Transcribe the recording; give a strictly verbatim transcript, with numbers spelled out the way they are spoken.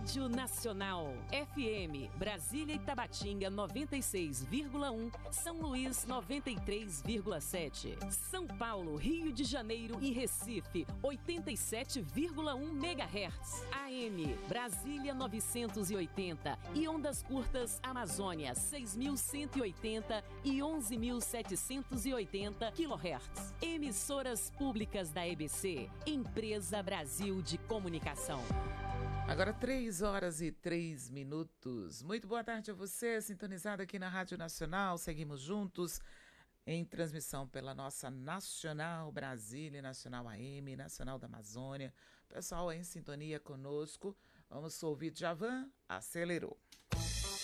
Rádio Nacional. F M, Brasília e Tabatinga noventa e seis vírgula um, São Luís noventa e três vírgula sete. São Paulo, Rio de Janeiro e Recife oitenta e sete vírgula um megahertz. A M, Brasília novecentos e oitenta e ondas curtas Amazônia seis mil cento e oitenta e onze mil setecentos e oitenta quilohertz. Emissoras públicas da E B C, Empresa Brasil de Comunicação. Agora três horas e três minutos. Muito boa tarde a você, sintonizado aqui na Rádio Nacional. Seguimos juntos em transmissão pela nossa Nacional Brasília, Nacional A M, Nacional da Amazônia. Pessoal em sintonia conosco. Vamos ouvir Djavan, Acelerou.